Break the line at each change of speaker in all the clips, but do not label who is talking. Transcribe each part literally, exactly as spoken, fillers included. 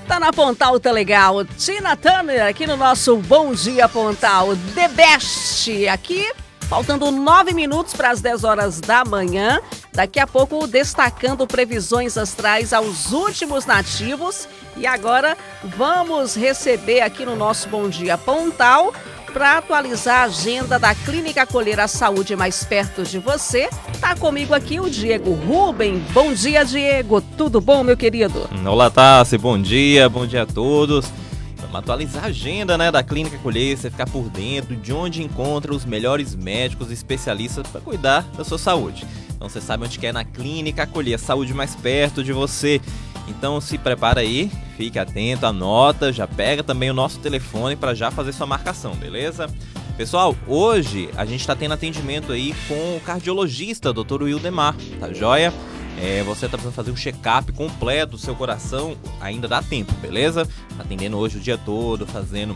Tá na Pontal, tá legal. Tina Turner aqui no nosso Bom Dia Pontal. The Best aqui, faltando nove minutos para as dez horas da manhã. Daqui a pouco destacando previsões astrais aos últimos nativos. E agora vamos receber aqui no nosso Bom Dia Pontal para atualizar a agenda da Clínica Acolher a Saúde mais perto de você. Tá comigo aqui o Diego Rubem. Bom dia, Diego. Tudo bom, meu querido?
Olá, Tassi. Bom dia. Bom dia a todos. Vamos atualizar a agenda, né, da Clínica Acolher, você ficar por dentro de onde encontra os melhores médicos e especialistas para cuidar da sua saúde. Então você sabe onde que é na Clínica Acolher, a saúde mais perto de você. Então se prepara aí, fique atento, anota, já pega também o nosso telefone para já fazer sua marcação, beleza? Pessoal, hoje a gente está tendo atendimento aí com o cardiologista, doutor Wildemar, tá joia? É, você está precisando fazer um check-up completo do seu coração, ainda dá tempo, beleza? Atendendo hoje o dia todo, fazendo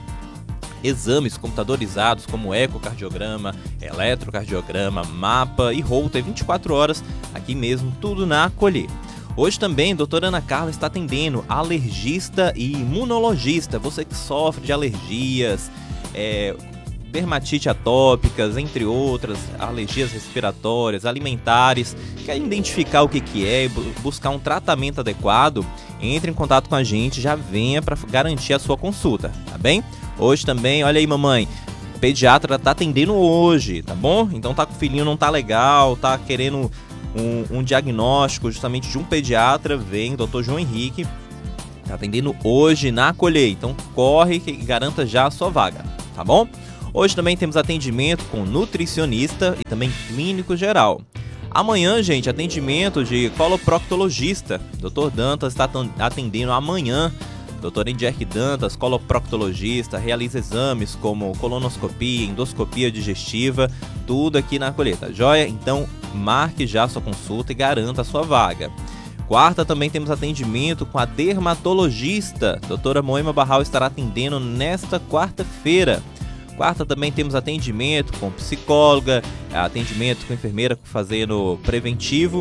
exames computadorizados como ecocardiograma, eletrocardiograma, mapa e Holter vinte e quatro horas, aqui mesmo, tudo na Acolher. Hoje também a doutora Ana Carla está atendendo alergista e imunologista, você que sofre de alergias, é, dermatite atópicas, entre outras, alergias respiratórias, alimentares, quer identificar o que, que é e buscar um tratamento adequado, entre em contato com a gente, já venha para garantir a sua consulta, tá bem? Hoje também, olha aí mamãe, o pediatra está atendendo hoje, tá bom? Então tá com o filhinho, não tá legal, tá querendo Um, um diagnóstico justamente de um pediatra, vem o doutor João Henrique, tá atendendo hoje na Acolher, então corre e garanta já a sua vaga, tá bom? Hoje também temos atendimento com nutricionista e também clínico geral. Amanhã, gente, atendimento de coloproctologista, doutor Dantas está atendendo amanhã. doutor Endier Dantas, coloproctologista, realiza exames como colonoscopia, endoscopia digestiva, tudo aqui na Acolher, tá joia? Então marque já sua consulta e garanta a sua vaga. Quarta também temos atendimento com a dermatologista, doutora Moema Barral estará atendendo nesta quarta-feira. Quarta também temos atendimento com psicóloga, atendimento com enfermeira fazendo preventivo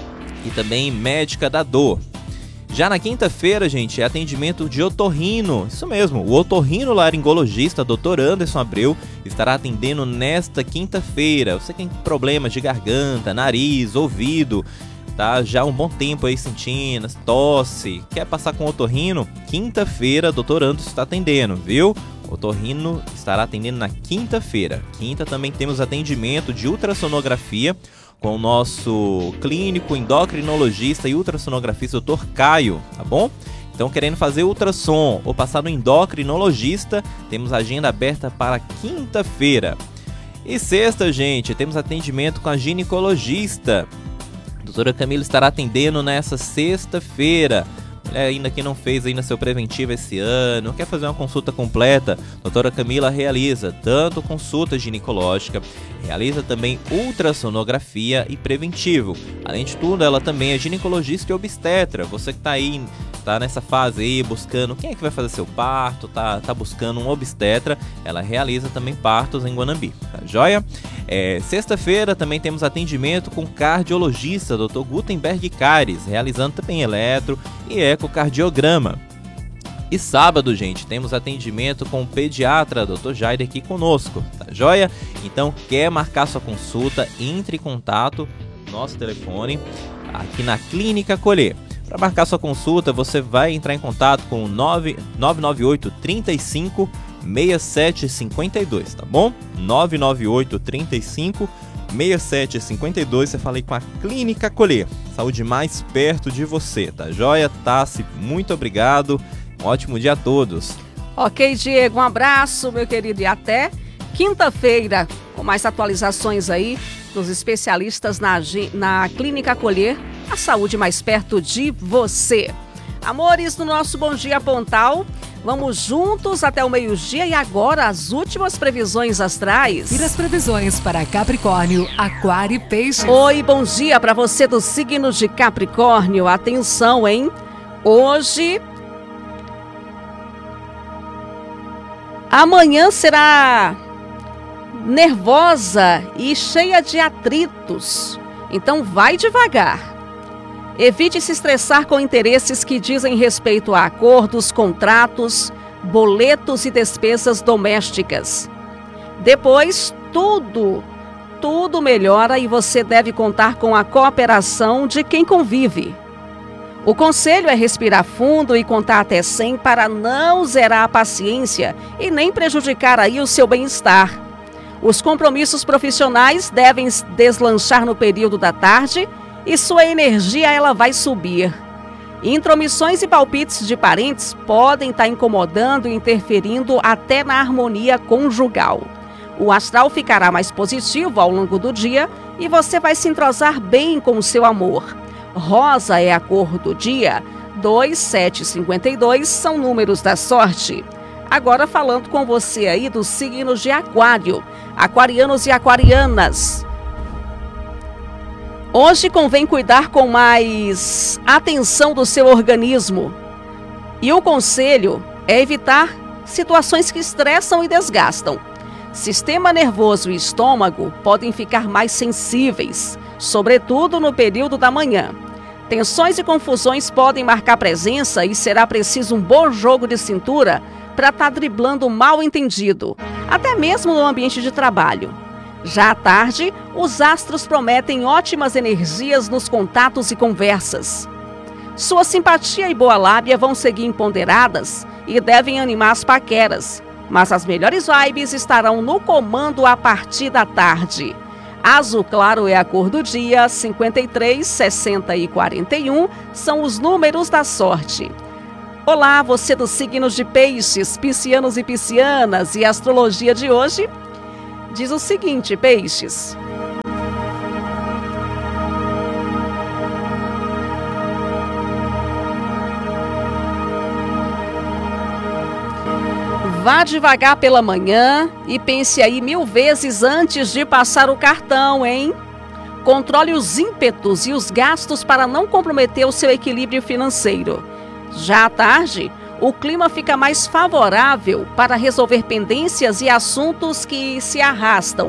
e também médica da dor. Já na quinta-feira, gente, é atendimento de otorrino, isso mesmo, o otorrinolaringologista doutor Anderson Abreu estará atendendo nesta quinta-feira. Você tem problemas de garganta, nariz, ouvido, tá já há um bom tempo aí sentindo, tosse, quer passar com otorrino? Quinta-feira, doutor Anderson está atendendo, viu? O otorrino estará atendendo na quinta-feira. Quinta também temos atendimento de ultrassonografia com o nosso clínico, endocrinologista e ultrassonografista doutor Caio, tá bom? Então, querendo fazer ultrassom ou passar no endocrinologista, temos agenda aberta para quinta-feira. E sexta, gente, temos atendimento com a ginecologista. A doutora Camila estará atendendo nessa sexta-feira. Mulher ainda que não fez ainda seu preventivo esse ano, quer fazer uma consulta completa, a doutora Camila realiza tanto consulta ginecológica, realiza também ultrassonografia e preventivo. Além de tudo, ela também é ginecologista e obstetra. Você que tá aí, tá nessa fase aí, buscando quem é que vai fazer seu parto, tá, tá buscando um obstetra, ela realiza também partos em Guanambi, tá joia? É, sexta-feira também temos atendimento com cardiologista, doutor Gutenberg Caires, realizando também eletro e ecocardiograma. E sábado, gente, temos atendimento com o pediatra, doutor Jair, aqui conosco, tá joia? Então, quer marcar sua consulta, entre em contato, nosso telefone, aqui na Clínica Acolher. Para marcar sua consulta, você vai entrar em contato com o nove nove oito, três cinco, seis sete cinco dois, tá bom? nove nove oito, três cinco, seis sete cinco dois, você fala aí com a Clínica Acolher, saúde mais perto de você, tá joia? Tassi, muito obrigado, um ótimo dia a todos.
Ok, Diego, um abraço, meu querido, e até quinta-feira, com mais atualizações aí dos especialistas na, na Clínica Acolher, a saúde mais perto de você. Amores, no nosso Bom Dia Pontal, vamos juntos até o meio-dia e agora as últimas previsões astrais.
E as previsões para Capricórnio, Aquário e Peixes.
Oi, bom dia para você do signo de Capricórnio. Atenção, hein? Hoje, amanhã será nervosa e cheia de atritos. Então vai devagar. Evite se estressar com interesses que dizem respeito a acordos, contratos, boletos e despesas domésticas. Depois, tudo, tudo melhora e você deve contar com a cooperação de quem convive. O conselho é respirar fundo e contar até cem para não zerar a paciência e nem prejudicar aí o seu bem-estar. Os compromissos profissionais devem deslanchar no período da tarde e sua energia ela vai subir. Intromissões e palpites de parentes podem estar incomodando e interferindo até na harmonia conjugal. O astral ficará mais positivo ao longo do dia e você vai se entrosar bem com o seu amor. Rosa é a cor do dia, dois, sete e cinquenta e dois são números da sorte. Agora falando com você aí dos signos de Aquário, aquarianos e aquarianas. Hoje convém cuidar com mais atenção do seu organismo. E o conselho é evitar situações que estressam e desgastam. Sistema nervoso e estômago podem ficar mais sensíveis, sobretudo no período da manhã. Tensões e confusões podem marcar presença e será preciso um bom jogo de cintura para estar driblando o mal-entendido, até mesmo no ambiente de trabalho. Já à tarde, os astros prometem ótimas energias nos contatos e conversas. Sua simpatia e boa lábia vão seguir imponderadas e devem animar as paqueras, mas as melhores vibes estarão no comando a partir da tarde. Azul claro é a cor do dia, cinquenta e três, sessenta e quarenta e um são os números da sorte. Olá, você dos signos de Peixes, piscianos e piscianas, e a astrologia de hoje diz o seguinte, Peixes. Vá devagar pela manhã e pense aí mil vezes antes de passar o cartão, hein? Controle os ímpetos e os gastos para não comprometer o seu equilíbrio financeiro. Já à tarde, o clima fica mais favorável para resolver pendências e assuntos que se arrastam.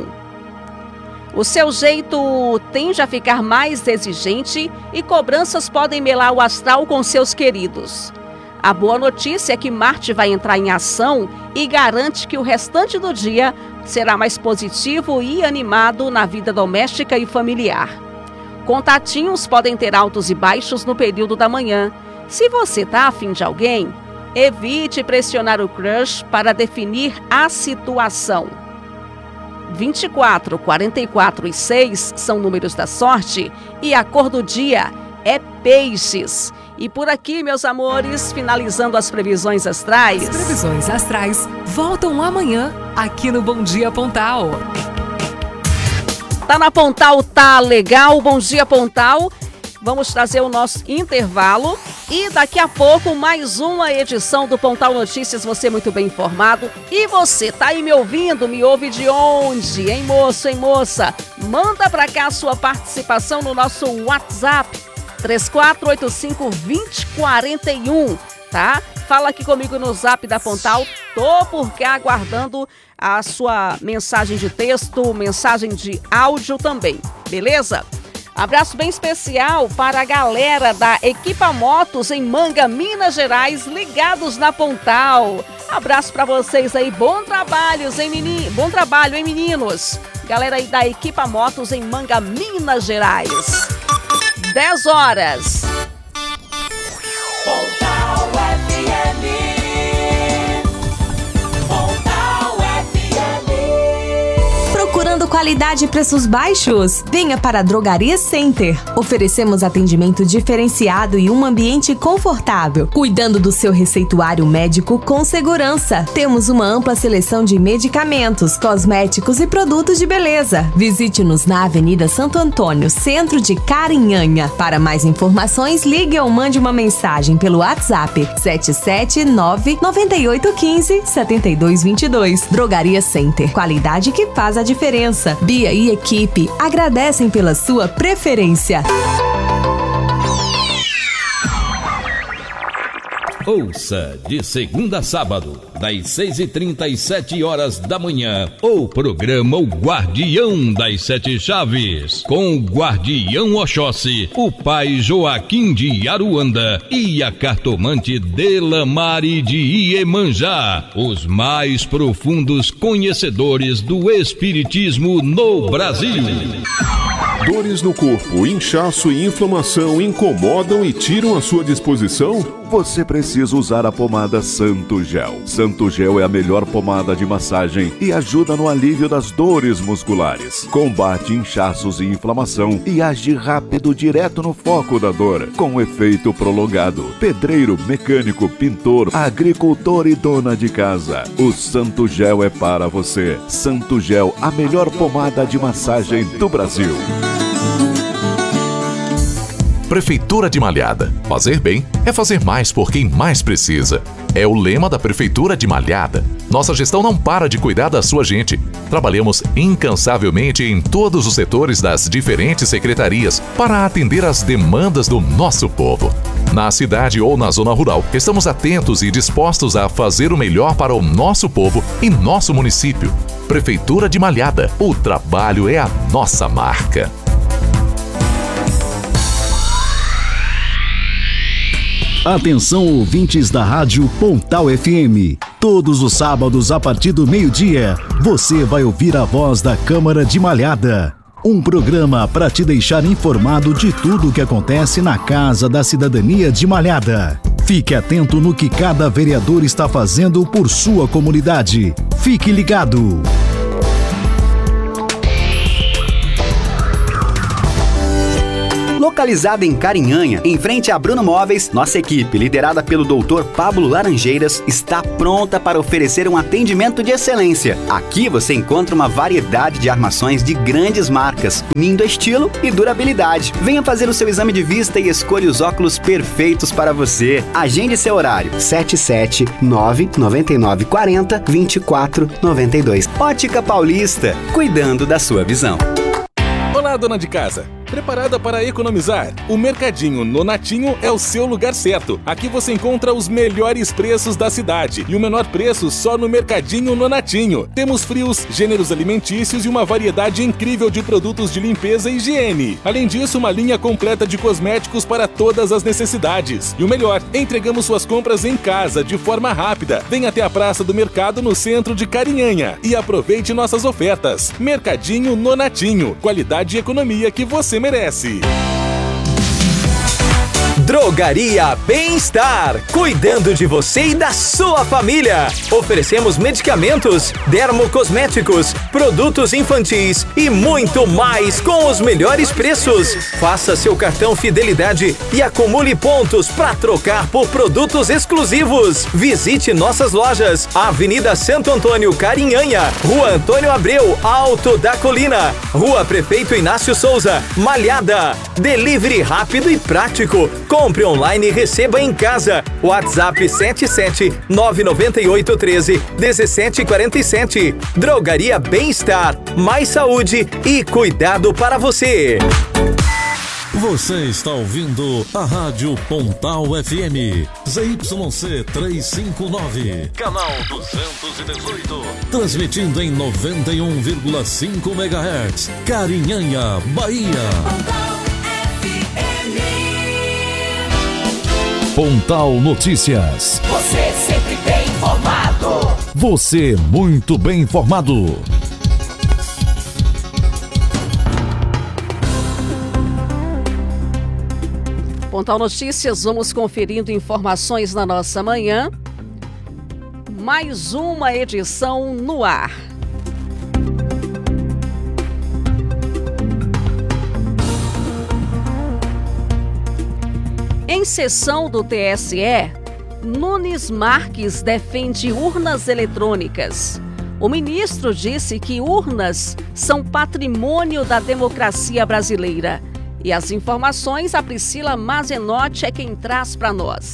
O seu jeito tende a ficar mais exigente e cobranças podem melar o astral com seus queridos. A boa notícia é que Marte vai entrar em ação e garante que o restante do dia será mais positivo e animado na vida doméstica e familiar. Contatinhos podem ter altos e baixos no período da manhã. Se você está afim de alguém, evite pressionar o crush para definir a situação. vinte e quatro, quarenta e quatro e seis são números da sorte e a cor do dia é Peixes. E por aqui, meus amores, finalizando as previsões astrais.
As previsões astrais voltam amanhã aqui no Bom Dia Pontal.
Tá na Pontal, tá legal. Bom Dia Pontal. Vamos trazer o nosso intervalo e daqui a pouco mais uma edição do Pontal Notícias, você muito bem informado. E você tá aí me ouvindo, me ouve de onde? Hein, moço, hein, moça? Manda pra cá a sua participação no nosso WhatsApp, três quatro oito cinco, dois zero quatro um, tá? Fala aqui comigo no Zap da Pontal, tô por cá aguardando a sua mensagem de texto, mensagem de áudio também, beleza? Abraço bem especial para a galera da Equipa Motos em Manga, Minas Gerais, ligados na Pontal. Abraço para vocês aí, bom trabalho, hein, menino? Bom trabalho, hein, meninos? Galera aí da Equipa Motos em Manga, Minas Gerais. dez horas.
Pontal F M. Pontal F M.
Procurando qualidade e preços baixos? Venha para a Drogaria Center. Oferecemos atendimento diferenciado e um ambiente confortável, cuidando do seu receituário médico com segurança. Temos uma ampla seleção de medicamentos, cosméticos e produtos de beleza. Visite-nos na Avenida Santo Antônio, centro de Carinhanha. Para mais informações, ligue ou mande uma mensagem pelo WhatsApp sete sete nove, nove oito um cinco, sete dois dois dois. Drogaria Center. Qualidade que faz a diferença. Bia e equipe agradecem pela sua preferência.
Ouça de segunda a sábado, das seis e trinta às sete horas da manhã, o programa O Guardião das Sete Chaves, com o Guardião Oxóssi, o pai Joaquim de Aruanda e a cartomante Delamare de Iemanjá, os mais profundos conhecedores do espiritismo no Brasil.
Dores no corpo, inchaço e inflamação incomodam e tiram a sua disposição?
Você precisa usar a pomada Santo Gel. Santo Gel é a melhor pomada de massagem e ajuda no alívio das dores musculares. Combate inchaços e inflamação e age rápido direto no foco da dor, com efeito prolongado. Pedreiro, mecânico, pintor, agricultor e dona de casa. O Santo Gel é para você. Santo Gel, a melhor pomada de massagem do Brasil.
Prefeitura de Malhada. Fazer bem é fazer mais por quem mais precisa. É o lema da Prefeitura de Malhada. Nossa gestão não para de cuidar da sua gente. Trabalhamos incansavelmente em todos os setores das diferentes secretarias para atender às demandas do nosso povo. Na cidade ou na zona rural, estamos atentos e dispostos a fazer o melhor para o nosso povo e nosso município. Prefeitura de Malhada. O trabalho é a nossa marca.
Atenção, ouvintes da Rádio Pontal F M. Todos os sábados, a partir do meio-dia, você vai ouvir a voz da Câmara de Malhada. Um programa para te deixar informado de tudo o que acontece na Casa da Cidadania de Malhada. Fique atento no que cada vereador está fazendo por sua comunidade. Fique ligado.
Localizada em Carinhanha, em frente a Bruno Móveis, nossa equipe, liderada pelo doutor Pablo Laranjeiras, está pronta para oferecer um atendimento de excelência. Aqui você encontra uma variedade de armações de grandes marcas, unindo estilo e durabilidade. Venha fazer o seu exame de vista e escolha os óculos perfeitos para você. Agende seu horário: sete sete nove nove nove quatro zero dois quatro nove dois. Ótica Paulista, cuidando da sua visão.
Olá, dona de casa. Preparada para economizar? O Mercadinho Nonatinho é o seu lugar certo. Aqui você encontra os melhores preços da cidade e o menor preço só no Mercadinho Nonatinho. Temos frios, gêneros alimentícios e uma variedade incrível de produtos de limpeza e higiene. Além disso, uma linha completa de cosméticos para todas as necessidades. E o melhor, entregamos suas compras em casa de forma rápida. Venha até a Praça do Mercado no centro de Carinhanha e aproveite nossas ofertas. Mercadinho Nonatinho, qualidade e economia que você merece.
Drogaria Bem-Estar, cuidando de você e da sua família. Oferecemos medicamentos, dermocosméticos, produtos infantis e muito mais com os melhores preços. Faça seu cartão Fidelidade e acumule pontos para trocar por produtos exclusivos. Visite nossas lojas: Avenida Santo Antônio, Carinhanha, Rua Antônio Abreu, Alto da Colina, Rua Prefeito Inácio Souza, Malhada. Delivery rápido e prático. Compre online e receba em casa. WhatsApp sete sete nove nove oito um três um sete quatro sete. Drogaria Bem-Estar. Mais saúde e cuidado para você.
Você está ouvindo a Rádio Pontal F M, Z Y C trezentos e cinquenta e nove, canal duzentos e dezoito, transmitindo em noventa e um vírgula cinco megahertz, Carinhanha, Bahia. Pontal Notícias.
Você sempre bem informado.
Você muito bem informado.
Pontal Notícias, vamos conferindo informações na nossa manhã. Mais uma edição no ar. Em sessão do T S E, Nunes Marques defende urnas eletrônicas. O ministro disse que urnas são patrimônio da democracia brasileira. E as informações, a Priscila Mazenotti é quem traz para nós.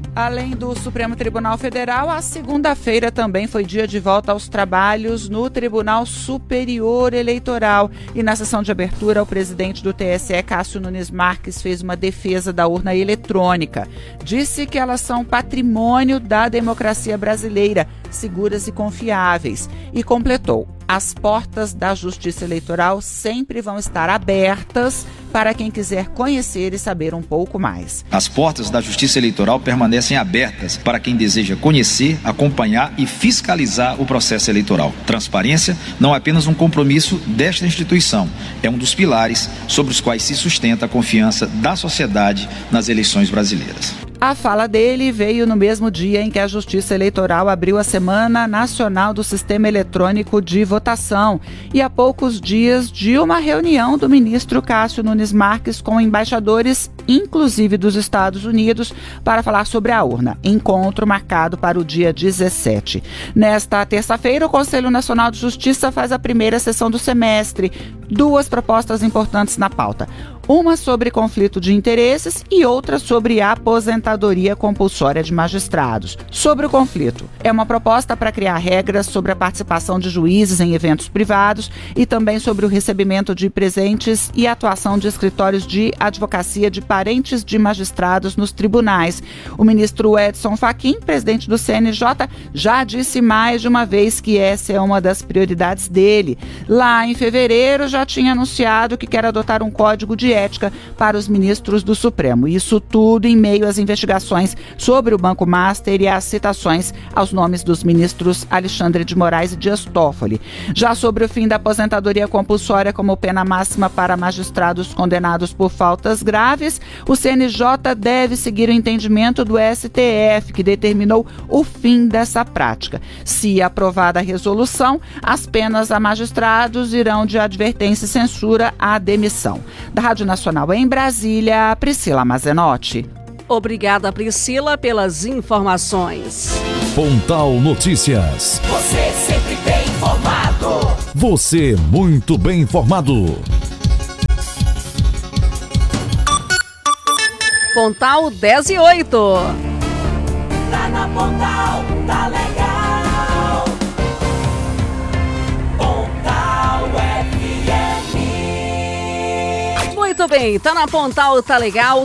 Além do Supremo Tribunal Federal, a segunda-feira também foi dia de volta aos trabalhos no Tribunal Superior Eleitoral. E na sessão de abertura, o presidente do T S E, Cássio Nunes Marques, fez uma defesa da urna eletrônica. Disse que elas são patrimônio da democracia brasileira, seguras e confiáveis. E completou: as portas da Justiça Eleitoral sempre vão estar abertas para quem quiser conhecer e saber um pouco mais.
As portas da Justiça Eleitoral permanecem abertas para quem deseja conhecer, acompanhar e fiscalizar o processo eleitoral. Transparência não é apenas um compromisso desta instituição, é um dos pilares sobre os quais se sustenta a confiança da sociedade nas eleições brasileiras.
A fala dele veio no mesmo dia em que a Justiça Eleitoral abriu a Semana Nacional do Sistema Eletrônico de Votação e a poucos dias de uma reunião do ministro Cássio Nunes Marques com embaixadores, inclusive dos Estados Unidos, para falar sobre a urna. Encontro marcado para o dia dezessete. Nesta terça-feira, o Conselho Nacional de Justiça faz a primeira sessão do semestre. Duas propostas importantes na pauta. Uma sobre conflito de interesses e outra sobre a aposentadoria compulsória de magistrados. Sobre o conflito, é uma proposta para criar regras sobre a participação de juízes em eventos privados e também sobre o recebimento de presentes e atuação de escritórios de advocacia de parentes de magistrados nos tribunais. O ministro Edson Fachin, presidente do C N J, já disse mais de uma vez que essa é uma das prioridades dele. Lá em fevereiro, já tinha anunciado que quer adotar um código de ética para os ministros do Supremo. Isso tudo em meio às investigações sobre o Banco Master e às citações aos nomes dos ministros Alexandre de Moraes e Dias Toffoli. Já sobre o fim da aposentadoria compulsória como pena máxima para magistrados condenados por faltas graves, o C N J deve seguir o entendimento do S T F, que determinou o fim dessa prática. Se aprovada a resolução, as penas a magistrados irão de advertência e censura à demissão. Da Rádio Nacional em Brasília, Priscila Mazenotti.
Obrigada, Priscila, pelas informações.
Pontal Notícias.
Você sempre bem informado.
Você muito bem informado.
Pontal dez e oito.
Tá na Pontal, tá legal. Pontal F M.
Muito bem, tá na Pontal, tá legal.